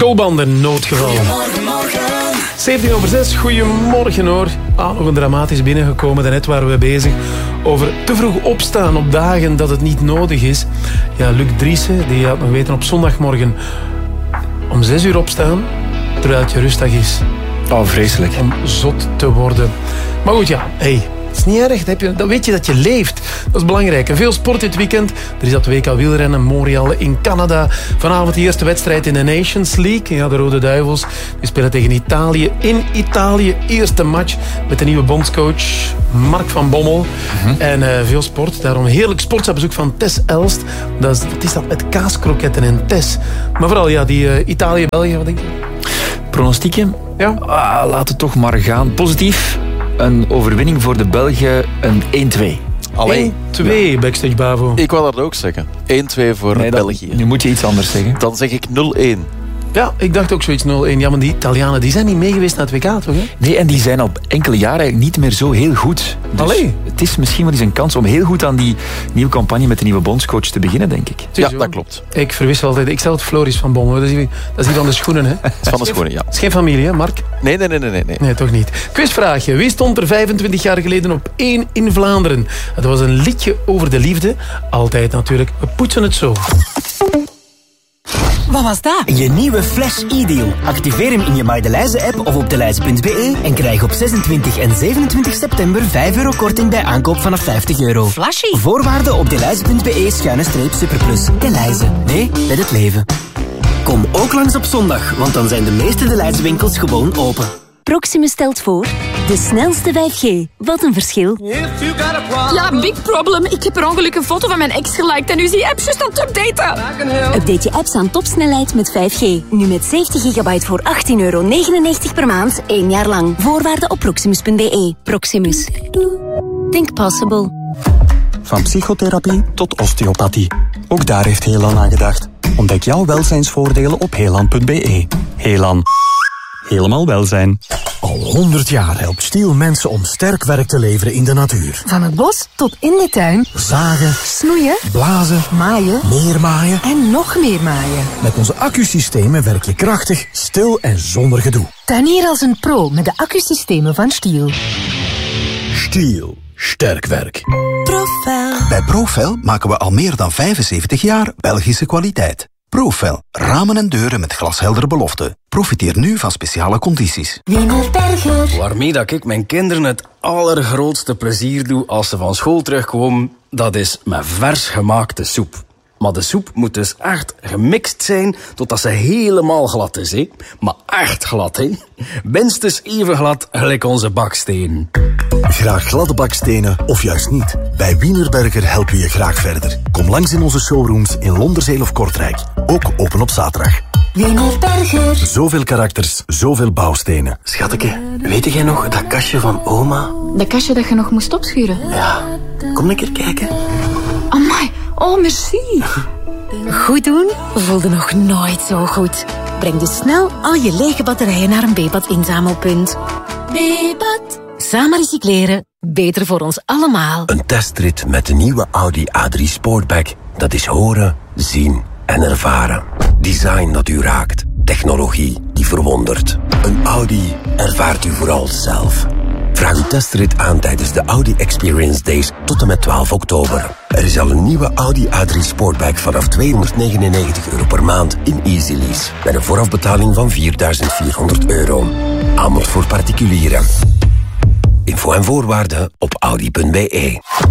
Kolbanden, noodgeval. 7:17, goedemorgen hoor. Nog een dramatisch binnengekomen. Daarnet waren we bezig over te vroeg opstaan op dagen dat het niet nodig is. Ja, Luc Driessen, die had nog weten op zondagmorgen om 6 uur opstaan, terwijl het je rustdag is. Oh, vreselijk. Om zot te worden. Maar goed, ja, hey, het is niet erg. Dan weet je dat je leeft. Dat is belangrijk. En veel sport dit weekend. Er is dat WK wielrennen, Montreal in Canada. Vanavond de eerste wedstrijd in de Nations League. Ja, de Rode Duivels die spelen tegen Italië. In Italië, eerste match met de nieuwe bondscoach Mark van Bommel. En veel sport. Daarom een heerlijk sportbezoek van Tess Elst. Wat is dat met kaaskroketten en Tess? Maar vooral, ja, die Italië-België, wat denk je? Pronostiekje? Ja? Laat het toch maar gaan. Positief. Een overwinning voor de Belgen, een 1-2. Allee. 1-2, Backstage Bavo. Ik wil dat ook zeggen. 1-2 voor België. Nu moet je iets anders zeggen. Dan zeg ik 0-1. Ja, ik dacht ook zoiets 0-1. Ja, maar die Italianen die zijn niet meegeweest naar het WK, toch? Hè? Nee, en die zijn al enkele jaren eigenlijk niet meer zo heel goed. Dus Allee. het is misschien wel eens een kans om heel goed aan die nieuwe campagne met de nieuwe bondscoach te beginnen, denk ik. Ja, dat klopt. Ik verwissel altijd. Ik stel het Floris van Bommel. Dat is hier van de schoenen, hè? Dat is van de schoenen, ja. Het is geen familie, hè, Mark? Nee. Nee, toch niet. Quizvraagje. Wie stond er 25 jaar geleden op 1 in Vlaanderen? Het was een liedje over de liefde. Altijd natuurlijk. We poetsen het zo. Wat was dat? Je nieuwe Flash e-deal. Activeer hem in je Maydelijze-app of op delijze.be en krijg op 26 en 27 september €5 korting bij aankoop vanaf €50. Flashy. Voorwaarden op delijze.be/superplus. Delijze. Nee, met het leven. Kom ook langs op zondag, want dan zijn de meeste Delijze-winkels gewoon open. Proximus stelt voor de snelste 5G. Wat een verschil. Ja, big problem. Ik heb per ongeluk een foto van mijn ex geliked en nu is die app juist aan het updaten. Update je apps aan topsnelheid met 5G. Nu met 70 gigabyte voor €18,99 per maand, 1 jaar lang. Voorwaarden op proximus.be. Proximus. Think possible. Van psychotherapie tot osteopathie. Ook daar heeft Helan aan gedacht. Ontdek jouw welzijnsvoordelen op helan.be. Helan. Helemaal welzijn. Al 100 jaar helpt Stiel mensen om sterk werk te leveren in de natuur. Van het bos tot in de tuin. Zagen, Snoeien, blazen, maaien, meer maaien. en nog meer maaien. Met onze accusystemen werk je krachtig, stil en zonder gedoe. Tuinier als een pro met de accusystemen van Stiel. Stiel. Sterk werk. Profel. Bij Profel maken we al meer dan 75 jaar Belgische kwaliteit. Profel. Ramen en deuren met glasheldere beloften. Profiteer nu van speciale condities. Wienerberger. Waarmee dat ik mijn kinderen het allergrootste plezier doe als ze van school terugkomen, dat is met vers gemaakte soep. Maar de soep moet dus echt gemixt zijn totdat ze helemaal glad is, hè? Maar echt glad, hè? Minstens even glad gelijk onze baksteen. Graag gladde bakstenen of juist niet? Bij Wienerberger helpen we je graag verder. Kom langs in onze showrooms in Londerzeel of Kortrijk. Ook open op zaterdag. Wienerberger. Zoveel karakters, zoveel bouwstenen. Schatje, weet jij nog dat kastje van oma? Dat kastje dat je nog moest opschuren. Ja, kom een keer kijken. Amai, oh merci. Goed doen voelde nog nooit zo goed. Breng dus snel al je lege batterijen naar een Bepat inzamelpunt. Bepat. Samen recycleren, beter voor ons allemaal. Een testrit met de nieuwe Audi A3 Sportback. Dat is horen, zien en ervaren. Design dat u raakt. Technologie die verwondert. Een Audi ervaart u vooral zelf. Vraag uw testrit aan tijdens de Audi Experience Days tot en met 12 oktober. Er is al een nieuwe Audi A3 Sportback vanaf €299 per maand in Easy Lease. Met een voorafbetaling van €4.400. Aanbod voor particulieren. Info en voorwaarden op audi.be.